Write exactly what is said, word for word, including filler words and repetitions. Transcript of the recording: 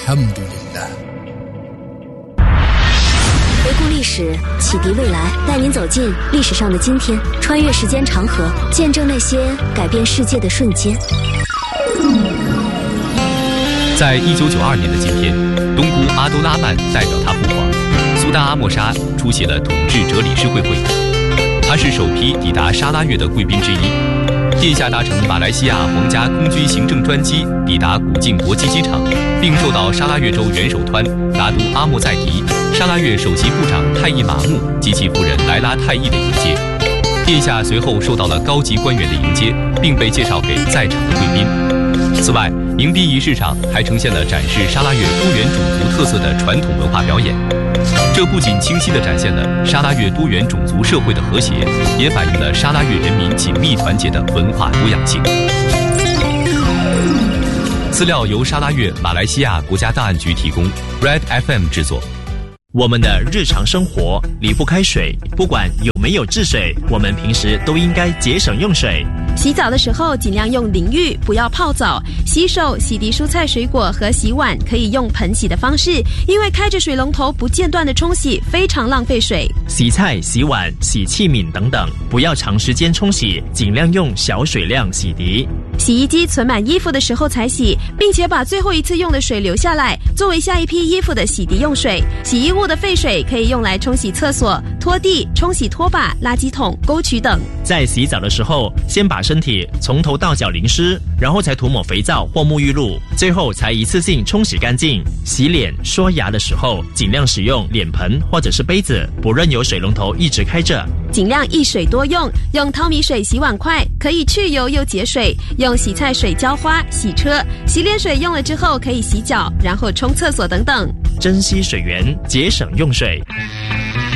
Alhamdulillah。 回顾历史，启迪未来，带您走进历史上的今天，穿越时间长河，见证那些改变世界的瞬间。 在一九九二年的今天，东姑阿都拉曼代表他父皇苏丹阿莫沙出席了统治者理事会会议。他是首批抵达沙拉越的贵宾之一。殿下搭乘马来西亚皇家空军行政专机抵达古晋国际机场，并受到沙拉越州元首团拿督阿莫在迪、沙拉越首席部长泰义马木及其夫人莱拉泰义的迎接。殿下随后受到了高级官员的迎接，并被介绍给在场的贵宾。此外，迎宾仪式上还呈现了展示沙拉越多元种族特色的传统文化表演。这不仅清晰地展现了沙拉越多元种族社会的和谐，也反映了沙拉越人民紧密团结的文化多样性。资料由沙拉越马来西亚国家档案局提供 ，Red F M 制作。 我们的日常生活离不开水，不管有没有治水，我们平时都应该节省用水。 洗澡的时候尽量用淋浴，不要泡澡。洗手、洗涤蔬菜水果和洗碗可以用盆洗的方式，因为开着水龙头不间断的冲洗非常浪费水。 洗菜、洗碗、洗器皿等等，不要长时间冲洗，尽量用小水量洗涤。 洗衣机存满衣服的时候才洗，并且把最后一次用的水留下来，作为下一批衣服的洗涤用水。洗衣物的废水可以用来冲洗厕所、拖地、冲洗拖把、垃圾桶、沟渠等。 在洗澡的时候，先把身体从头到脚淋湿，然后才涂抹肥皂或沐浴露，最后才一次性冲洗干净。洗脸、刷牙的时候，尽量使用脸盆或者是杯子，不任由水龙头一直开着。 尽量一水多用，用淘米水洗碗筷，可以去油又节水。用洗菜水浇花、洗车，洗脸水用了之后可以洗脚，然后冲厕所等等。 珍惜水源，节省用水。